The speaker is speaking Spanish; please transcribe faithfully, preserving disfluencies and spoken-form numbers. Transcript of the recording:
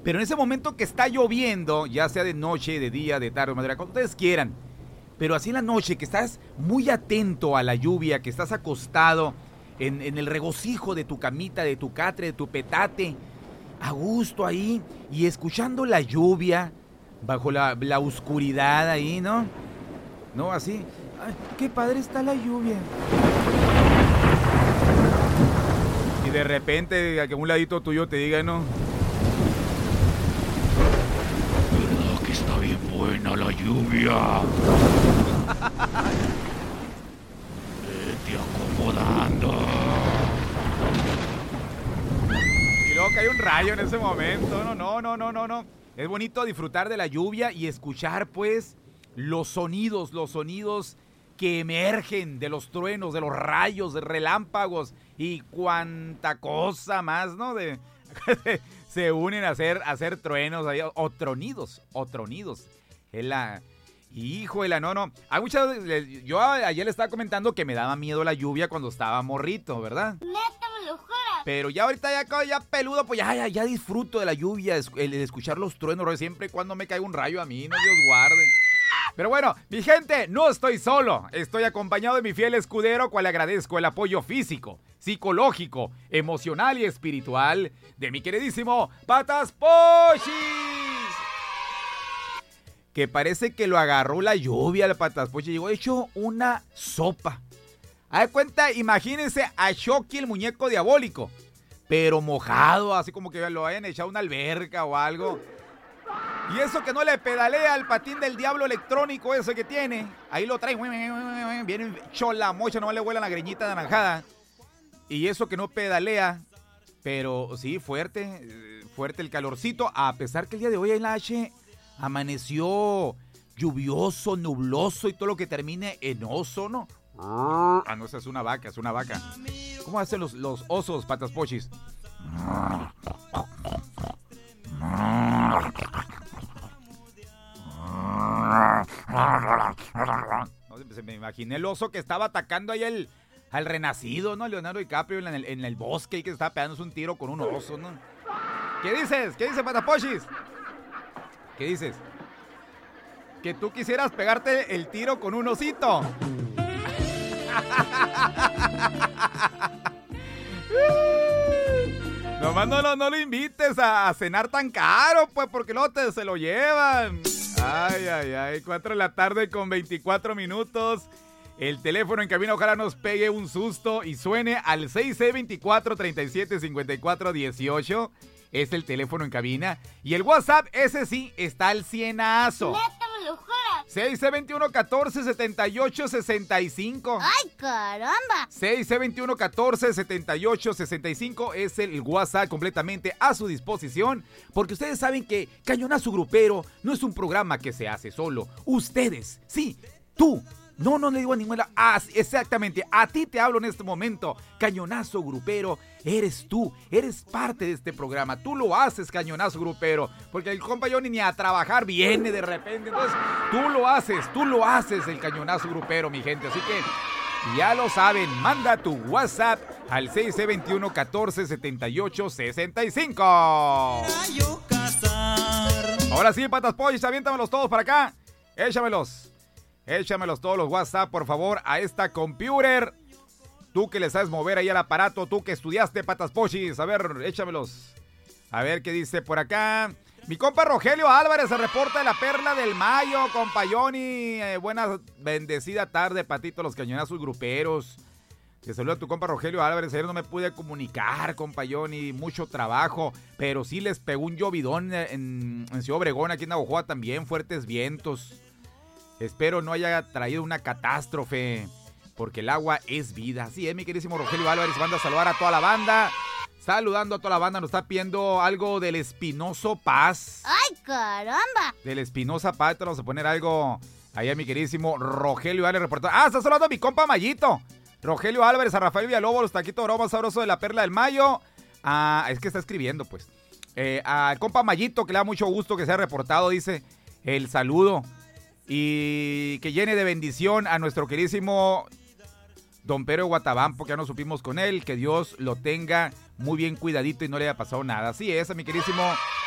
Pero en ese momento que está lloviendo, ya sea de noche, de día, de tarde, de madrugada, cuando ustedes quieran, pero así en la noche, que estás muy atento a la lluvia, que estás acostado en, en el regocijo de tu camita, de tu catre, de tu petate, a gusto ahí, y escuchando la lluvia, bajo la, la oscuridad ahí, ¿no? No, así. Ay, qué padre está la lluvia. Y de repente, a que un ladito tuyo te diga, ¿no? ¿Verdad que está bien buena la lluvia? Vete acomodando. Y luego cae un rayo en ese momento. No, no, no, no, no, no. Es bonito disfrutar de la lluvia y escuchar, pues, los sonidos, los sonidos que emergen de los truenos, de los rayos, de relámpagos y cuanta cosa más, ¿no? De, se unen a hacer, a hacer truenos, ahí, o tronidos, o tronidos. Es la... Híjole, no, no. Hay muchas, yo ayer le estaba comentando que me daba miedo la lluvia cuando estaba morrito, ¿verdad? Neta, me lo juras. Pero ya ahorita ya, ya peludo, pues ya, ya, ya disfruto de la lluvia, el, el escuchar los truenos, siempre y cuando me caiga un rayo a mí, no Dios guarde. Pero bueno, mi gente, no estoy solo. Estoy acompañado de mi fiel escudero, cual le agradezco el apoyo físico, psicológico, emocional y espiritual de mi queridísimo Patas Pochis. Que parece que lo agarró la lluvia al Patas Pochis. Llegó hecho una sopa. Haz de cuenta, imagínense a Chucky, el muñeco diabólico, pero mojado, así como que lo hayan echado a una alberca o algo. Y eso que no le pedalea el patín del diablo electrónico ese que tiene. Ahí lo trae, viene chola mocha, nomás le huele la greñita naranjada. Y eso que no pedalea, pero sí, fuerte, fuerte el calorcito. A pesar que el día de hoy en la H amaneció lluvioso, nubloso y todo lo que termine en oso, ¿no? Ah, no, esa es una vaca, es una vaca. ¿Cómo hacen los, los osos, Patas Pochis? No, se me imaginé el oso que estaba atacando ahí el, al renacido, ¿no? Leonardo DiCaprio en el, en el bosque y que estaba pegándose un tiro con un oso, ¿no? ¿Qué dices? ¿Qué dices, Patas Pochis? ¿Qué dices? Que tú quisieras pegarte el tiro con un osito. Nomás no, no, no lo invites a, a cenar tan caro, pues, porque luego te se lo llevan. Ay, ay, ay, cuatro de la tarde con veinticuatro minutos. El teléfono en cabina ojalá nos pegue un susto y suene al seis seis veinticuatro, treinta y siete, cincuenta y cuatro, dieciocho. Es el teléfono en cabina. Y el WhatsApp, ese sí, está al cienazo. Neta, me lo juras. seis seis veintiuno, catorce, setenta y ocho, sesenta y cinco. ¡Ay, caramba! seis seis veintiuno, catorce, setenta y ocho, sesenta y cinco es el WhatsApp completamente a su disposición, porque ustedes saben que Cañonazo Grupero no es un programa que se hace solo. Ustedes, sí, tú. No, no le digo a ninguna. Ah, exactamente, a ti te hablo en este momento. Cañonazo Grupero, eres tú, eres parte de este programa. Tú lo haces, Cañonazo Grupero, porque el compa Johnny ni a trabajar viene de repente. Entonces, tú lo haces, tú lo haces, el Cañonazo Grupero, mi gente. Así que ya lo saben, manda tu WhatsApp al seis seis veintiuno, catorce, setenta y ocho, sesenta y cinco. Ahora sí, Patas Pochis, aviéntamelos todos para acá. Échamelos. Échamelos todos los WhatsApp, por favor, a esta computer. Tú que le sabes mover ahí al aparato, tú que estudiaste, Patas Pochis. A ver, échamelos. A ver qué dice por acá. Mi compa Rogelio Álvarez se reporta de la Perla del Mayo, compa Johnny. Eh, buena, bendecida tarde, patito, los Cañonazos Gruperos. Te saluda a tu compa Rogelio Álvarez. Ayer no me pude comunicar, compa Johnny. Mucho trabajo, pero sí les pegó un llovidón en, en Ciudad Obregón, aquí en Navajoa también, fuertes vientos. Espero no haya traído una catástrofe, porque el agua es vida. Así es, mi queridísimo Rogelio Álvarez. Manda a saludar a toda la banda. Saludando a toda la banda. Nos está pidiendo algo del Espinoso Paz. ¡Ay, caramba! Del Espinosa Paz. Te vamos a poner algo allá, mi queridísimo Rogelio Álvarez. Reportado. Ah, está saludando a mi compa Mayito. Rogelio Álvarez, a Rafael Villalobos, los taquitos de broma sabroso de la Perla del Mayo. Ah, es que está escribiendo, pues. Eh, al compa Mayito, que le da mucho gusto que se ha reportado, dice el saludo. Y que llene de bendición a nuestro queridísimo Don Pedro Guatabampo, que ya no supimos con él. Que Dios lo tenga muy bien cuidadito y no le haya pasado nada. Así es, a mi queridísimo